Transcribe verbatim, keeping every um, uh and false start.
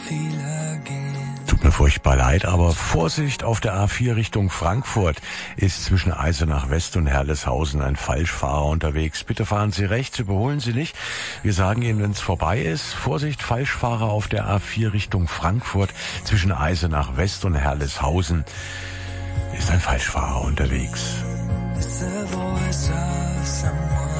Tut mir furchtbar leid, aber Vorsicht, auf der A vier Richtung Frankfurt ist zwischen Eisenach West und Herleshausen ein Falschfahrer unterwegs. Bitte fahren Sie rechts, überholen Sie nicht. Wir sagen Ihnen, wenn es vorbei ist, Vorsicht, Falschfahrer auf der A vier Richtung Frankfurt zwischen Eisenach West und Herleshausen ist ein Falschfahrer unterwegs. It's the voice of someone